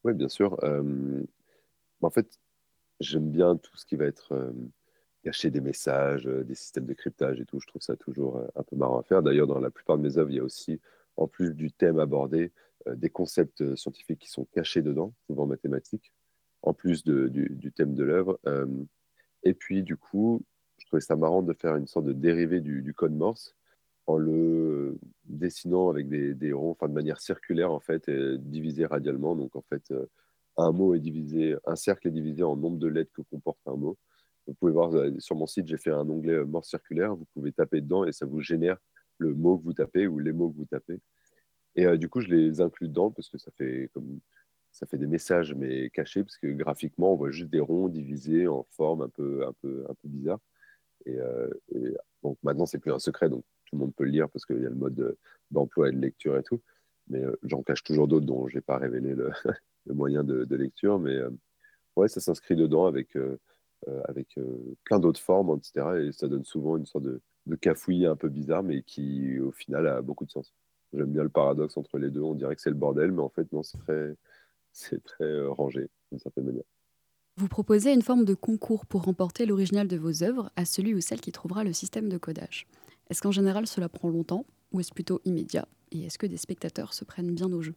Oui, bien sûr. En fait, j'aime bien tout ce qui va être cacher des messages, des systèmes de cryptage et tout. Je trouve ça toujours un peu marrant à faire. D'ailleurs, dans la plupart de mes œuvres, il y a aussi, en plus du thème abordé, des concepts scientifiques qui sont cachés dedans, souvent mathématiques, en plus du thème de l'œuvre. Et puis, du coup, je trouvais ça marrant de faire une sorte de dérivé du code Morse en le dessinant avec des ronds, enfin de manière circulaire en fait, et divisé radialement. Donc en fait, un cercle est divisé en nombre de lettres que comporte un mot. Vous pouvez voir sur mon site, j'ai fait un onglet Morse circulaire. Vous pouvez taper dedans et ça vous génère le mot que vous tapez ou les mots que vous tapez. Et du coup, je les inclus dedans parce que ça fait des messages mais cachés parce que graphiquement, on voit juste des ronds divisés en forme un peu bizarre. Et donc maintenant, c'est plus un secret, donc tout le monde peut le lire parce qu'il y a le mode d'emploi et de lecture et tout. Mais j'en cache toujours d'autres dont je n'ai pas révélé le moyen de lecture. Mais ouais, ça s'inscrit dedans avec plein d'autres formes, etc. Et ça donne souvent une sorte de cafouillis un peu bizarre, mais qui au final a beaucoup de sens. J'aime bien le paradoxe entre les deux. On dirait que c'est le bordel, mais en fait, non, c'est très rangé, d'une certaine manière. Vous proposez une forme de concours pour remporter l'original de vos œuvres à celui ou celle qui trouvera le système de codage. Est-ce qu'en général cela prend longtemps ou est-ce plutôt immédiat? Et est-ce que des spectateurs se prennent bien au jeu?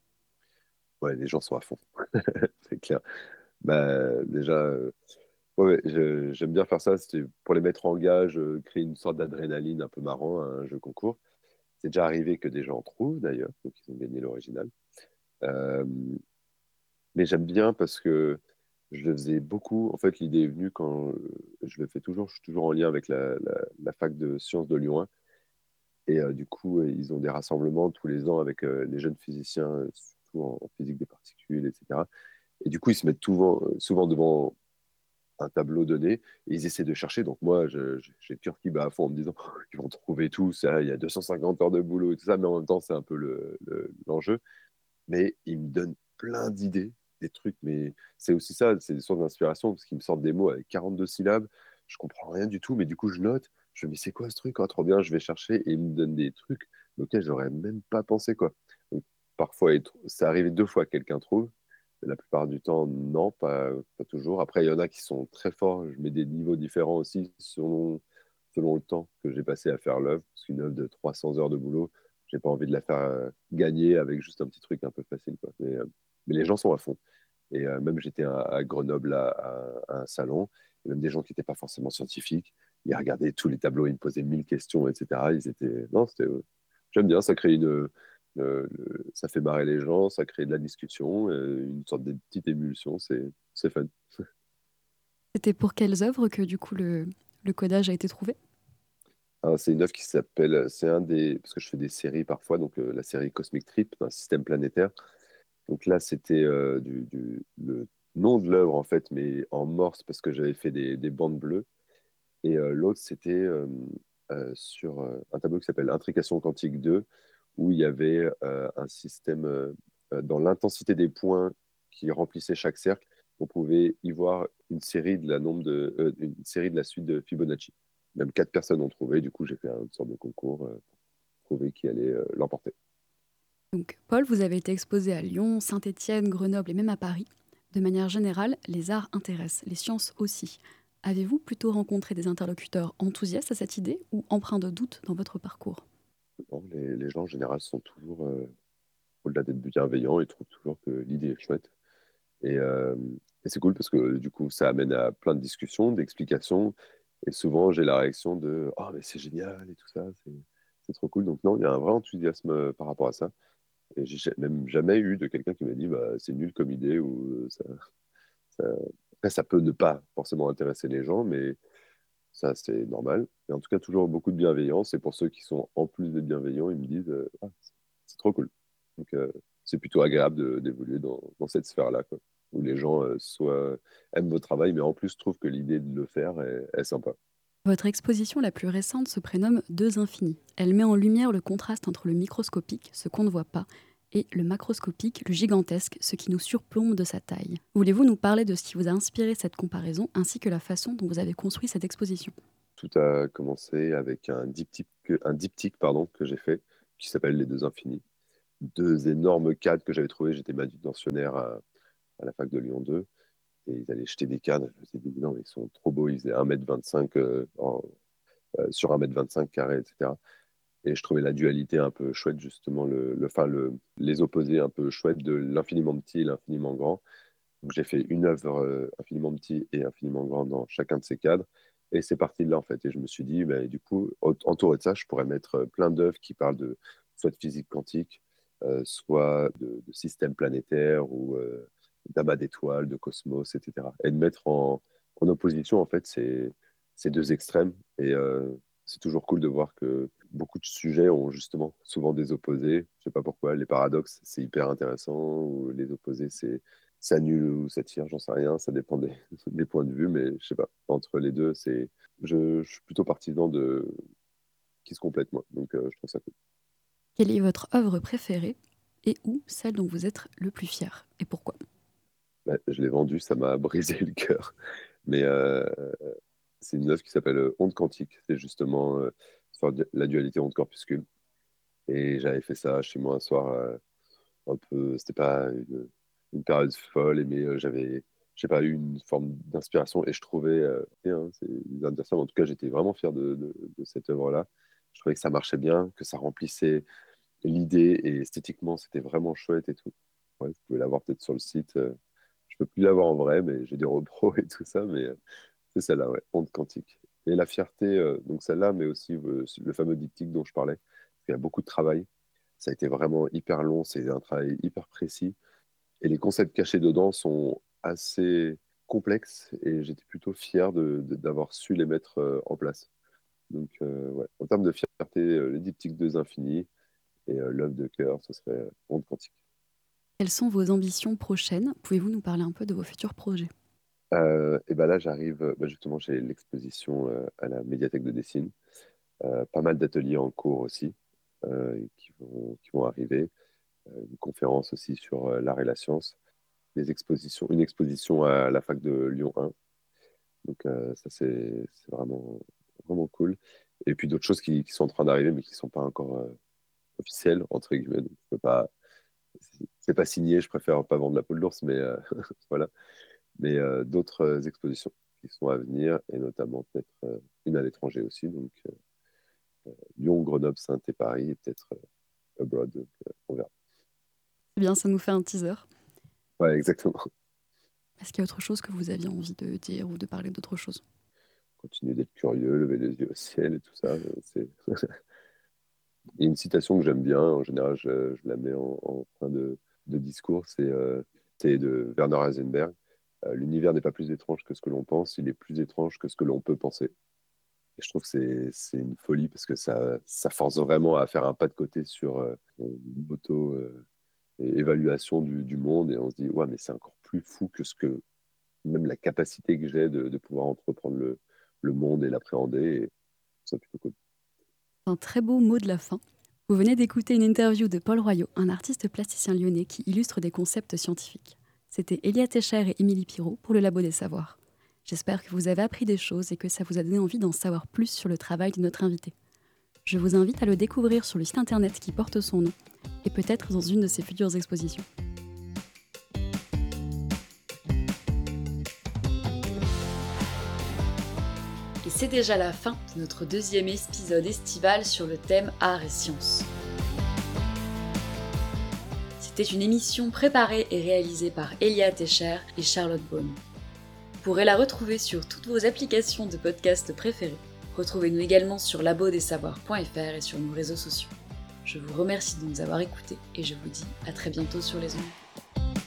Ouais, les gens sont à fond, c'est clair. Bah, déjà, ouais, j'aime bien faire ça. C'est pour les mettre en gage, créer une sorte d'adrénaline un peu marrant à un jeu concours. C'est déjà arrivé que des gens trouvent d'ailleurs, donc ils ont gagné l'original. Euh, mais j'aime bien parce que je le faisais beaucoup. En fait, l'idée est venue quand je le fais toujours. Je suis toujours en lien avec la fac de sciences de Lyon 1. Et du coup, ils ont des rassemblements tous les ans avec les jeunes physiciens, surtout en physique des particules, etc. Et du coup, ils se mettent souvent devant un tableau donné et ils essaient de chercher. Donc moi, j'ai le cœur qui bat à fond en me disant qu'ils vont trouver tout ça, il y a 250 heures de boulot et tout ça, mais en même temps, c'est un peu l'enjeu. Mais ils me donnent plein d'idées, des trucs, mais c'est aussi ça, c'est des sources d'inspiration parce qu'ils me sortent des mots avec 42 syllabes, je comprends rien du tout, mais du coup, je note, je me dis, c'est quoi ce truc? Oh, trop bien, je vais chercher et ils me donnent des trucs auxquels j'aurais même pas pensé, quoi. Donc, parfois, ça arrive 2 fois que quelqu'un trouve. La plupart du temps, non, pas toujours. Après, il y en a qui sont très forts. Je mets des niveaux différents aussi selon le temps que j'ai passé à faire l'œuvre. Parce qu'une œuvre de 300 heures de boulot, j'ai pas envie de la faire gagner avec juste un petit truc un peu facile, quoi. Mais les gens sont à fond. Et même j'étais à Grenoble à un salon, et même des gens qui n'étaient pas forcément scientifiques, ils regardaient tous les tableaux, ils me posaient 1000 questions, etc. Ils étaient... Non, j'aime bien, ça crée ça fait marrer les gens, ça crée de la discussion, une sorte de petite émulsion, c'est fun. C'était pour quelles œuvres que du coup le codage a été trouvé? Alors, c'est une œuvre qui s'appelle, c'est un des, parce que je fais des séries parfois, donc la série Cosmic Trip d'un système planétaire. Donc là, c'était le nom de l'œuvre en fait, mais en morse parce que j'avais fait des bandes bleues. Et l'autre, c'était sur un tableau qui s'appelle Intrication quantique 2, où il y avait un système dans l'intensité des points qui remplissaient chaque cercle. On pouvait y voir une série de la suite de Fibonacci. Même 4 personnes ont trouvé. Du coup, j'ai fait une sorte de concours pour trouver qui allait l'emporter. Donc Paul, vous avez été exposé à Lyon, Saint-Étienne, Grenoble et même à Paris. De manière générale, les arts intéressent, les sciences aussi. Avez-vous plutôt rencontré des interlocuteurs enthousiastes à cette idée ou empreints de doute dans votre parcours? Bon, les gens en général sont toujours, au-delà d'être bienveillants, ils trouvent toujours que l'idée est chouette. Et, euh, et c'est cool parce que du coup, ça amène à plein de discussions, d'explications. Et souvent, j'ai la réaction de «Oh, mais c'est génial et tout ça, c'est trop cool». Donc, non, il y a un vrai enthousiasme par rapport à ça. Et j'ai même jamais eu de quelqu'un qui m'a dit bah, c'est nul comme idée ou ça... Après, ça peut ne pas forcément intéresser les gens, mais ça, c'est normal. Et en tout cas, toujours beaucoup de bienveillance. Et pour ceux qui sont en plus de bienveillants, ils me disent ah, c'est trop cool. Donc, c'est plutôt agréable d'évoluer dans cette sphère-là, quoi, où les gens soit aiment votre travail, mais en plus trouvent que l'idée de le faire est sympa. Votre exposition la plus récente se prénomme Deux infinis. Elle met en lumière le contraste entre le microscopique, ce qu'on ne voit pas, et le macroscopique, le gigantesque, ce qui nous surplombe de sa taille. Voulez-vous nous parler de ce qui vous a inspiré cette comparaison, ainsi que la façon dont vous avez construit cette exposition? Tout a commencé avec un diptyque pardon, que j'ai fait, qui s'appelle Les Deux Infinis. Deux énormes cadres que j'avais trouvés. J'étais manutentionnaire à la fac de Lyon 2. Et ils allaient jeter des cadres. Je me suis dit, non, ils sont trop beaux. Ils faisaient 1,25 m sur 1,25 m carré, etc. Et je trouvais la dualité un peu chouette, justement, les opposés un peu chouettes de l'infiniment petit et l'infiniment grand. Donc j'ai fait une œuvre infiniment petit et infiniment grand dans chacun de ces cadres. Et c'est parti de là, en fait. Et je me suis dit, bah, du coup, entouré de ça, je pourrais mettre plein d'œuvres qui parlent soit de physique quantique, soit de systèmes planétaires ou d'amas d'étoiles, de cosmos, etc. Et de mettre en opposition, en fait, ces deux extrêmes. Et c'est toujours cool de voir que beaucoup de sujets ont justement souvent des opposés. Je sais pas pourquoi, les paradoxes, c'est hyper intéressant, ou les opposés, ça annule ou ça tire, j'en sais rien, ça dépend des points de vue, mais je sais pas. Entre les deux, je suis plutôt partisan de qui se complètent, moi. Donc, je trouve ça cool. Quelle est votre œuvre préférée et ou celle dont vous êtes le plus fier et pourquoi? Ouais, je l'ai vendu, ça m'a brisé le cœur. Mais c'est une œuvre qui s'appelle Onde quantique. C'est justement sur la dualité onde-corpuscule. Et j'avais fait ça chez moi un soir, un peu, c'était pas une période folle, mais j'ai pas eu une forme d'inspiration. Et je trouvais, c'est bizarre de dire ça, mais en tout cas, j'étais vraiment fier de cette œuvre-là. Je trouvais que ça marchait bien, que ça remplissait l'idée et esthétiquement, c'était vraiment chouette et tout. Ouais, vous pouvez l'avoir peut-être sur le site. Je peux plus l'avoir en vrai, mais j'ai des repros et tout ça. Mais c'est celle-là, ouais, Onde quantique. Et la fierté, donc celle-là, mais aussi le fameux diptyque dont je parlais. Il y a beaucoup de travail. Ça a été vraiment hyper long. C'est un travail hyper précis. Et les concepts cachés dedans sont assez complexes. Et j'étais plutôt fier d'avoir su les mettre en place. Donc, ouais, en termes de fierté, les diptyques 2 infinis et l'œuvre de cœur, ce serait Onde quantique. Quelles sont vos ambitions prochaines? Pouvez-vous nous parler un peu de vos futurs projets? Et ben là, j'arrive, justement, j'ai l'exposition à la médiathèque de Dessine. Pas mal d'ateliers en cours aussi qui vont arriver. Une conférence aussi sur l'art et la science. Une exposition à la fac de Lyon 1. Donc ça, c'est vraiment, vraiment cool. Et puis d'autres choses qui sont en train d'arriver, mais qui ne sont pas encore officielles, entre guillemets. Donc, je peux pas, c'est pas signé, je préfère pas vendre la peau de l'ours, mais voilà. Mais d'autres expositions qui sont à venir, et notamment peut-être une à l'étranger aussi. Donc Lyon, Grenoble, Saint et Paris, et peut-être abroad. Donc, on verra. Eh bien, ça nous fait un teaser. Ouais, exactement. Est-ce qu'il y a autre chose que vous aviez envie de dire ou de parler d'autre chose? Continuer d'être curieux, lever les yeux au ciel et tout ça. Il y a une citation que j'aime bien, en général, je la mets en fin de discours, c'est de Werner Heisenberg. L'univers n'est pas plus étrange que ce que l'on pense, il est plus étrange que ce que l'on peut penser. Et je trouve que c'est une folie parce que ça force vraiment à faire un pas de côté sur une auto-évaluation du monde et on se dit, ouais, mais c'est encore plus fou que même la capacité que j'ai de pouvoir entreprendre le monde et l'appréhender. Et c'est plutôt cool. Un très beau mot de la fin. Vous venez d'écouter une interview de Paul Royot, un artiste plasticien lyonnais qui illustre des concepts scientifiques. C'était Elia Techer et Émilie Pirot pour le Labo des Savoirs. J'espère que vous avez appris des choses et que ça vous a donné envie d'en savoir plus sur le travail de notre invité. Je vous invite à le découvrir sur le site internet qui porte son nom et peut-être dans une de ses futures expositions. Et c'est déjà la fin de notre deuxième épisode estival sur le thème Art et Sciences. C'était une émission préparée et réalisée par Elia Techer et Charlotte Beaune. Vous pourrez la retrouver sur toutes vos applications de podcast préférées. Retrouvez-nous également sur labodessavoirs.fr et sur nos réseaux sociaux. Je vous remercie de nous avoir écoutés et je vous dis à très bientôt sur les ondes.